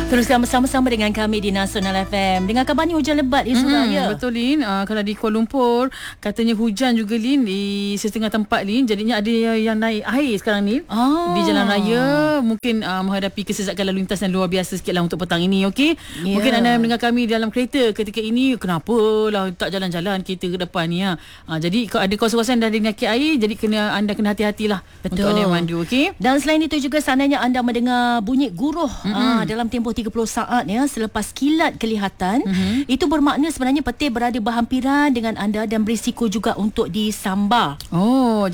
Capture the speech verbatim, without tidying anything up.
Teruskan bersama-sama dengan kami di Nasional F M. Dengan kabarnya hujan lebat di Surabaya. Hmm, betul Lin. Uh, kalau di Kuala Lumpur katanya hujan juga Lin di setengah tempat Lin. Jadinya ada yang naik air sekarang ni Oh. di jalan raya. Mungkin uh, menghadapi kesesakan lalu lintas yang luar biasa sikit lah untuk petang ini. Okey. Yeah. Mungkin anda mendengar kami dalam kereta ketika ini. Kenapa lah tak jalan-jalan kereta ke depan ni ha? Uh, jadi kalau ada kawasan-kawasan dah dinaki air, jadi kena anda kena hati-hatilah untuk anda yang mandu. Okey. Dan selain itu juga seandainya anda mendengar bunyi guruh mm-hmm. aa, dalam tempoh tiga puluh saat ya selepas kilat kelihatan, mm-hmm. itu bermakna sebenarnya petir berada berhampiran dengan anda dan berisiko juga untuk disambar. Oh,